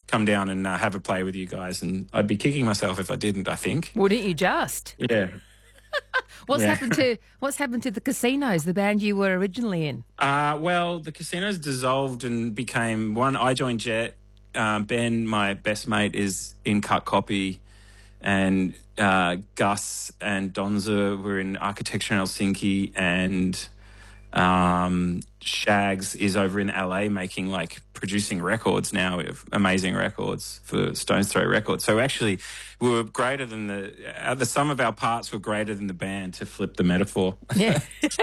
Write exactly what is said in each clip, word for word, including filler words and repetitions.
come down and uh, have a play with you guys, and I'd be kicking myself if I didn't, I think. Wouldn't you just? Yeah. What's Yeah. happened to What's happened to the Casinos, the band you were originally in? Uh, well, the Casinos dissolved and became one. I joined Jet. Um, Ben, my best mate, is in Cut Copy, and uh, Gus and Donza were in Architecture in Helsinki, and um, Shags is over in L A making, like, producing records now, amazing records for Stones Throw Records. So actually, we were greater than the uh, the sum of our parts were greater than the band, to flip the metaphor. Yeah.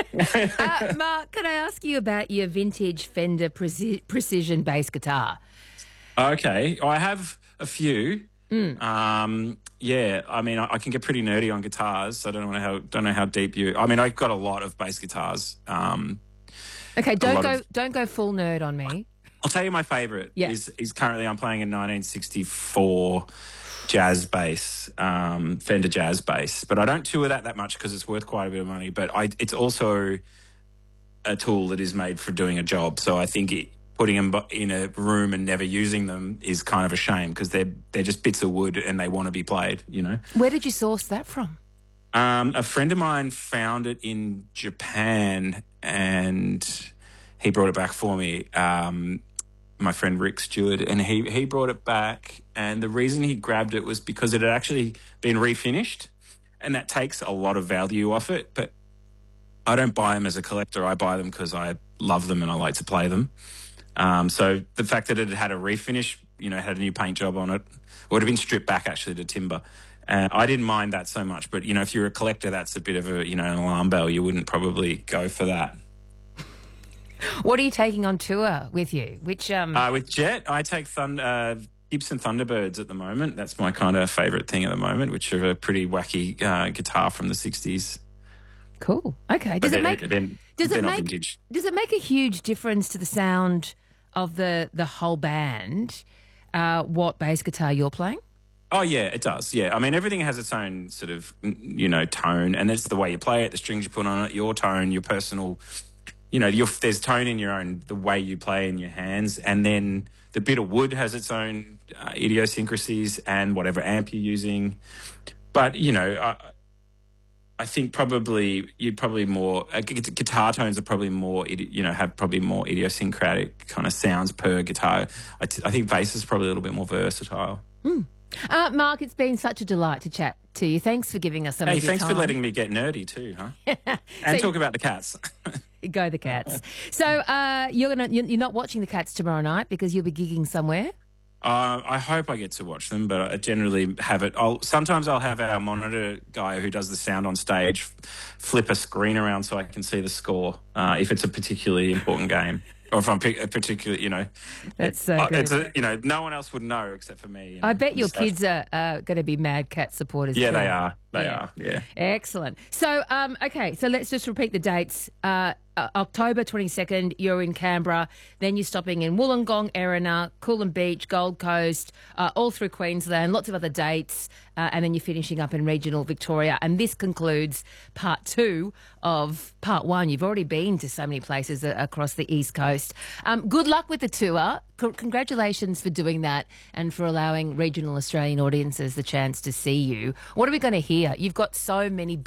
uh, Mark, can I ask you about your vintage Fender Preci- Precision bass guitar? Okay, I have a few. Mm. Um, yeah, I mean, I, I can get pretty nerdy on guitars. So I don't know how don't know how deep you. I mean, I've got a lot of bass guitars. Um, okay, don't go of, don't go full nerd on me. I'll tell you my favourite. Yeah. is is currently I'm playing a nineteen sixty-four jazz bass, um, Fender jazz bass, but I don't tour that that much because it's worth quite a bit of money. But I, it's also a tool that is made for doing a job. So I think it, putting them in a room and never using them is kind of a shame, because they're they're just bits of wood and they want to be played, you know. Where did you source that from? Um, a friend of mine found it in Japan and he brought it back for me. Um, my friend Rick Stewart, and he he brought it back, and the reason he grabbed it was because it had actually been refinished, and that takes a lot of value off it. But I don't buy them as a collector. I buy them because I love them and I like to play them. Um, so the fact that it had a refinish, you know, had a new paint job on it, would have been stripped back actually to timber. And I didn't mind that so much. But, you know, if you're a collector, that's a bit of a, you know, an alarm bell. You wouldn't probably go for that. What are you taking on tour with you? Which um uh, with Jet, I take Thund- uh, Gibson Thunderbirds at the moment. That's my kind of favourite thing at the moment, which are a pretty wacky uh, guitar from the sixties. Cool. Okay. Does But it make they're, they're, does they're it not make vintage. does it make a huge difference to the sound of the the whole band? Uh, what bass guitar you're playing? Oh, yeah, it does. Yeah. I mean, everything has its own sort of, you know, tone, and it's the way you play it, the strings you put on it, your tone, your personal, you know, your, there's tone in your own, the way you play in your hands. And then the bit of wood has its own uh, idiosyncrasies and whatever amp you're using. But, you know, I, I think probably you'd probably more, uh, guitar tones are probably more, you know, have probably more idiosyncratic kind of sounds per guitar. I, t- I think bass is probably a little bit more versatile. Mm. Uh, Mark, it's been such a delight to chat to you. Thanks for giving us some hey, of your thanks time. for letting me get nerdy too, huh? And So- talk about the Cats. Go the Cats. So uh, you're gonna you're not watching the Cats tomorrow night because you'll be gigging somewhere. Uh, I hope I get to watch them, but I generally have it. I'll sometimes I'll have our monitor guy who does the sound on stage flip a screen around so I can see the score uh, if it's a particularly important game. Or if I'm pick, a particular, you know, That's so uh, good. it's a, you know, no one else would know except for me. You know, I bet your stuff. kids are uh, going to be mad Cat supporters. Yeah, too. they are. They Yeah. are. Yeah. Excellent. So, um, okay, so let's just repeat the dates. Uh, uh, October twenty-second, you're in Canberra. Then you're stopping in Wollongong, Erina, Coolum Beach, Gold Coast, uh, all through Queensland, lots of other dates. Uh, and then you're finishing up in regional Victoria. And this concludes part two of part one. You've already been to so many places uh, across the East Coast. Um, good luck with the tour. C- congratulations for doing that and for allowing regional Australian audiences the chance to see you. What are we going to hear? You've got so many